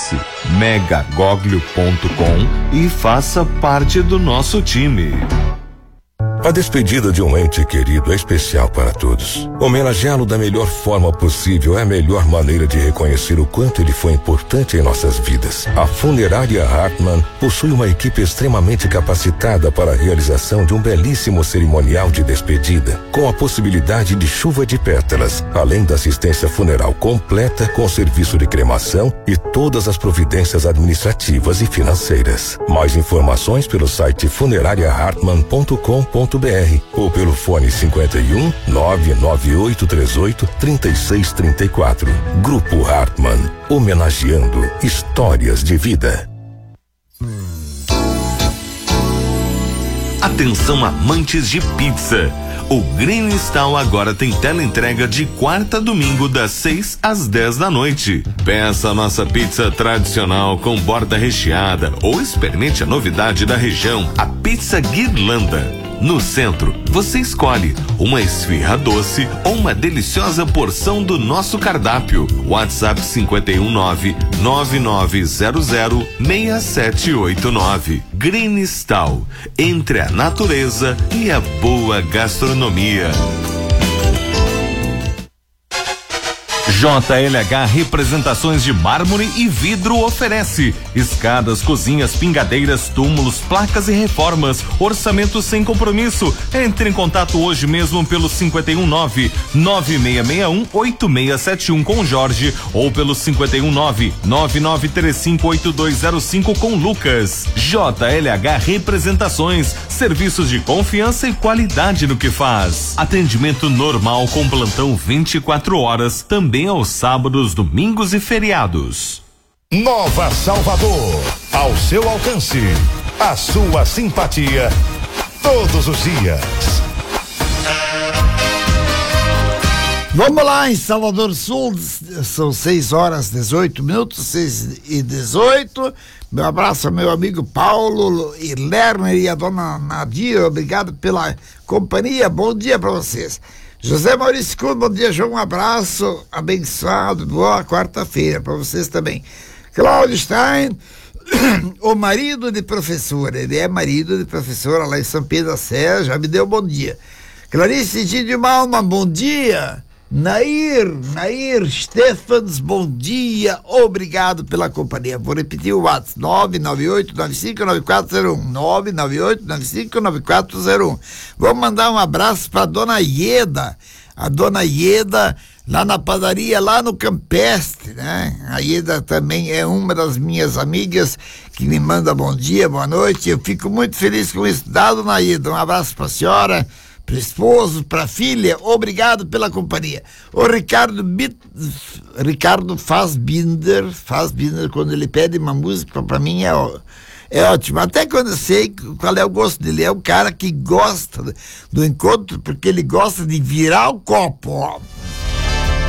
Acesse megagoglio.com e faça parte do nosso time. A despedida de um ente querido é especial para todos. Homenageá-lo da melhor forma possível é a melhor maneira de reconhecer o quanto ele foi importante em nossas vidas. A Funerária Hartmann possui uma equipe extremamente capacitada para a realização de um belíssimo cerimonial de despedida, com a possibilidade de chuva de pétalas, além da assistência funeral completa com serviço de cremação e todas as providências administrativas e financeiras. Mais informações pelo site funerariahartmann.com.br ou pelo fone 51 99838 3634. Grupo Hartmann, homenageando histórias de vida. Atenção, amantes de pizza. O Green Stall agora tem teleentrega de quarta a domingo das 6 às 10 da noite. Peça a nossa pizza tradicional com borda recheada ou experimente a novidade da região, a pizza Guirlanda. No centro, você escolhe uma esfirra doce ou uma deliciosa porção do nosso cardápio. WhatsApp 519-9900-6789. Green Stall, entre a natureza e a boa gastronomia. JLH Representações de Mármore e Vidro oferece escadas, cozinhas, pingadeiras, túmulos, placas e reformas. Orçamento sem compromisso. Entre em contato hoje mesmo pelo 519-9661-8671 com Jorge ou pelo 519-9935-8205 com Lucas. JLH Representações, serviços de confiança e qualidade no que faz. Atendimento normal com plantão 24 horas, também aos sábados, domingos e feriados. Nova Salvador, ao seu alcance, a sua simpatia, todos os dias. Vamos lá, em Salvador Sul, são 6h18, 6h18. Meu abraço ao meu amigo Paulo e Lerner e a dona Nadia, obrigado pela companhia, bom dia para vocês. José Maurício Cunha, bom dia, João, um abraço abençoado, boa quarta-feira para vocês também. Cláudio Stein, o marido de professora, ele é marido de professora lá em São Pedro da Serra, já me deu bom dia. Clarice de Malma, bom dia. Nair Stefans, bom dia, obrigado pela companhia. Vou repetir o WhatsApp, 998-959401, 998-959401. Vou mandar um abraço para dona Ieda, a dona Ieda, lá na padaria, lá no Campestre, né? A Ieda também é uma das minhas amigas que me manda bom dia, boa noite, eu fico muito feliz com isso. Dona Ieda, um abraço para a senhora, para o esposo, para a filha, obrigado pela companhia. O Ricardo Fassbinder, quando ele pede uma música, para mim é ótimo, até quando eu sei qual é o gosto dele, é um cara que gosta do encontro, porque ele gosta de virar o copo, ó.